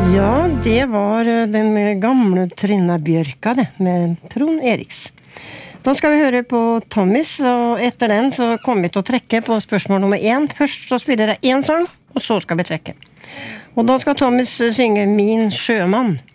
Ja, det var den gamle Trinna-bjørka det, med Trond Eriks. Da skal vi høre på Tommys, og etter den så kommer vi til å trekke på spørsmål nummer 1. Først så spiller jeg en sang, og så skal vi trekke. Og da skal Tommys synge Min sjømann.